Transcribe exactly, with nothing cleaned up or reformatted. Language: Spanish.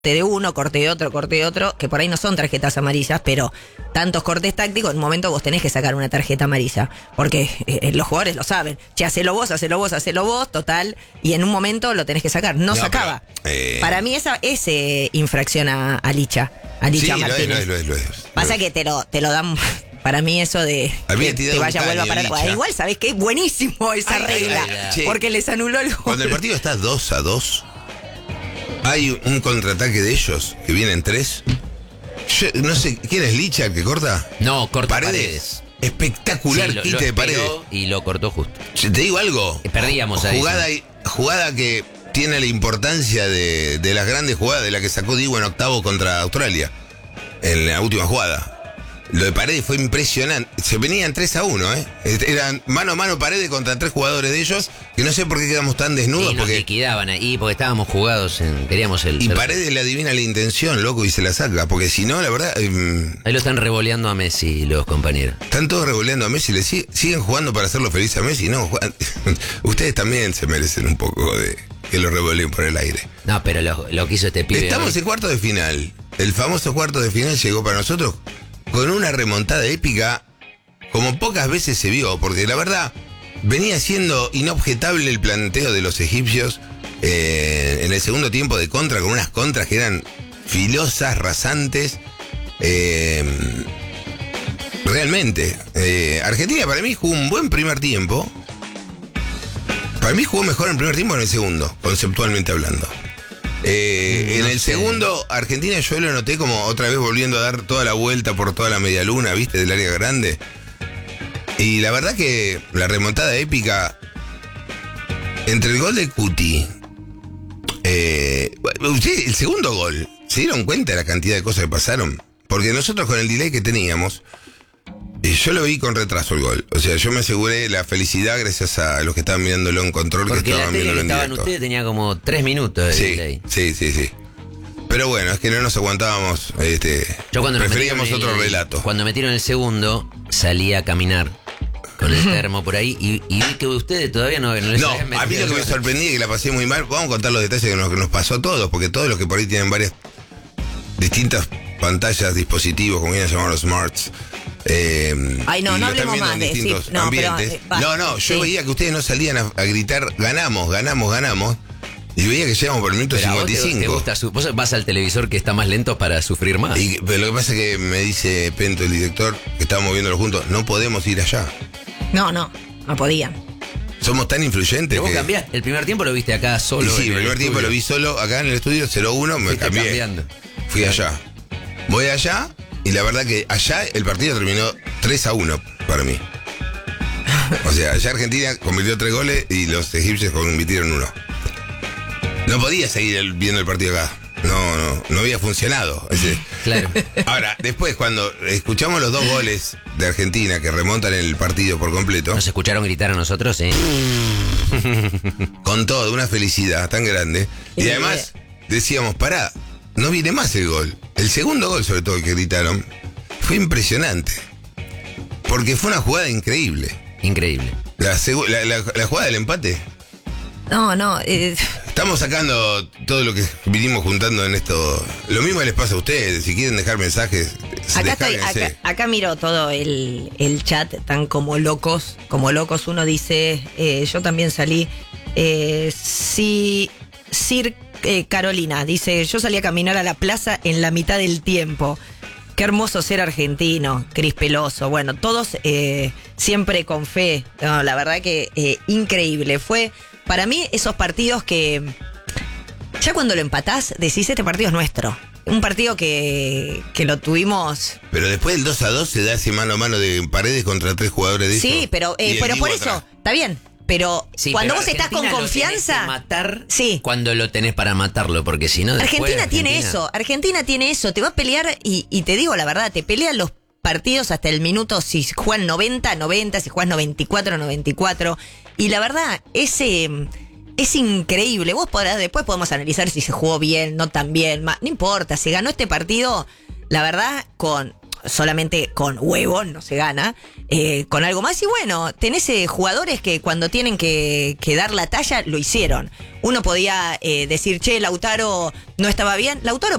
de uno, corte de otro, corte de otro, que por ahí no son tarjetas amarillas, pero tantos cortes tácticos, en un momento vos tenés que sacar una tarjeta amarilla, porque eh, los jugadores lo saben. Che, hacelo vos, hacelo vos, hacelo vos, total, y en un momento lo tenés que sacar. No, no sacaba. Pero, eh... Para mí esa es eh, infracción a, a Licha, a Licha sí, Martínez. Lo es, lo es, lo es, lo es. Pasa que te lo, te lo dan... Para mí eso de que te vaya, vuelva a parar. Bueno, igual, ¿sabés qué? Buenísimo esa ay, regla, ay, ay, porque les anuló el gol. Cuando el partido está dos a dos, hay un contraataque de ellos, que vienen tres. Yo, no sé, ¿quién es Licha el que corta? No, corta Paredes. Paredes. Espectacular sí, lo, quite lo de Paredes. Y lo cortó justo. Te digo algo. Perdíamos ahí. Jugada, sí. jugada que tiene la importancia de, de las grandes jugadas, de la que sacó Diego en octavo contra Australia. En la última jugada. Lo de Paredes fue impresionante. Se venían tres a uno, ¿eh? Eran mano a mano Paredes contra tres jugadores de ellos, que no sé por qué quedamos tan desnudos. Y nos porque liquidaban ahí, porque estábamos jugados, en, queríamos el... Y el... Paredes le adivina la intención, loco, y se la saca. Porque si no, la verdad... Eh, ahí lo están revoleando a Messi los compañeros. Están todos revoleando a Messi. Le sig- siguen jugando para hacerlo feliz a Messi. No, juegan, ustedes también se merecen un poco de que lo revoleen por el aire. No, pero lo, lo que hizo este pibe... Estamos hoy. en cuarto de final. El famoso cuarto de final llegó para nosotros con una remontada épica como pocas veces se vio, porque la verdad venía siendo inobjetable el planteo de los egipcios eh, en el segundo tiempo de contra, con unas contras que eran filosas, rasantes. Eh, realmente, eh, Argentina para mí jugó un buen primer tiempo. Para mí jugó mejor en el primer tiempo que en el segundo, conceptualmente hablando. Eh, no en el sé. segundo, Argentina yo lo noté como otra vez volviendo a dar toda la vuelta por toda la media luna, ¿viste? Del área grande. Y la verdad que la remontada épica entre el gol de Cuti, eh, usted, el segundo gol, ¿se dieron cuenta de la cantidad de cosas que pasaron? Porque nosotros con el delay que teníamos, y yo lo vi con retraso el gol. O sea, yo me aseguré la felicidad gracias a los que estaban mirándolo en control. Porque que estaban la tele viéndolo que en estaban directo. ustedes tenía como tres minutos de sí, delay. Sí, sí, sí. Pero bueno, es que no nos aguantábamos. Este, yo cuando preferíamos el, otro relato. Cuando metieron el segundo, salí a caminar con el termo por ahí y, y vi que ustedes todavía no... No, les no a mí lo que me sorprendí y que la pasé muy mal, vamos a contar los detalles que nos, que nos pasó a todos, porque todos los que por ahí tienen varias distintas pantallas, dispositivos, como ya llamaban los smarts. Eh, Ay, no, no hablemos más de sí, no, ambientes. Pero, eh, va, no, no, yo sí. veía que ustedes no salían a, a gritar ganamos, ganamos, ganamos. Y veía que llegamos por el minuto pero cincuenta y cinco. Te, te gusta su, vos vas al televisor que está más lento para sufrir más. Y, pero lo que pasa es que me dice Pento, el director, que estábamos viéndolo juntos, no podemos ir allá. No, no, no podían. Somos tan influyentes. Pero vos que... cambiaste. El primer tiempo lo viste acá solo. Y sí, el primer tiempo lo vi solo acá en el estudio cero uno, me Fuiste cambié. Cambiando. Fui allá. Voy allá y la verdad que allá el partido terminó tres a uno para mí. O sea, allá Argentina convirtió tres goles y los egipcios convirtieron uno. No podía seguir viendo el partido acá. No, no, no había funcionado. Ese. Claro. Ahora, después cuando escuchamos los dos goles de Argentina que remontan el partido por completo. Nos escucharon gritar a nosotros, ¿eh? Con todo, una felicidad tan grande. Y además decíamos, pará, no viene más el gol. El segundo gol, sobre todo, el que gritaron, fue impresionante. Porque fue una jugada increíble. Increíble. La, segu- la, la, la jugada del empate. No, no. Eh... Estamos sacando todo lo que vinimos juntando en esto. Lo mismo les pasa a ustedes. Si quieren dejar mensajes, acá, estoy, acá, acá miro todo el, el chat, tan como locos. Como locos, uno dice, eh, yo también salí. Eh, sí, Sir eh, Carolina dice, yo salí a caminar a la plaza en la mitad del tiempo. Qué hermoso ser argentino, Cris Peloso. Bueno, todos eh, siempre con fe. No, la verdad que eh, increíble. Fue, para mí, esos partidos que ya cuando lo empatás, decís, este partido es nuestro. Un partido que, que lo tuvimos... Pero después del dos a dos se da ese mano a mano de Paredes contra tres jugadores de Sí, eso, pero, eh, pero por atrás. eso, está bien. Pero sí, cuando pero vos estás con confianza... Lo matar sí. Cuando lo tenés para matarlo, porque si no... Argentina, Argentina tiene eso, Argentina tiene eso. Te va a pelear, y, y te digo la verdad, te pelean los partidos hasta el minuto, si juegan noventa, noventa, si juegas noventa y cuatro, noventa y cuatro. Y la verdad, ese... Es increíble. Vos podrás, después podemos analizar si se jugó bien, no tan bien. No importa, se ganó este partido, la verdad, con... solamente con huevo no se gana, eh, con algo más. Y bueno, tenés eh, jugadores que cuando tienen que, que dar la talla, lo hicieron. Uno podía eh, decir, che, Lautaro no estaba bien. Lautaro